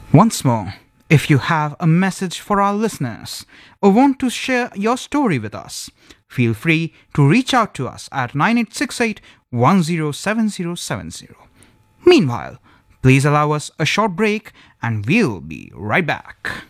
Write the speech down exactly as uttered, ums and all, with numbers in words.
Once more, if you have a message for our listeners or want to share your story with us, feel free to reach out to us at nine eight six eight, one zero seven zero seven zero. Meanwhile, please allow us a short break and we'll be right back.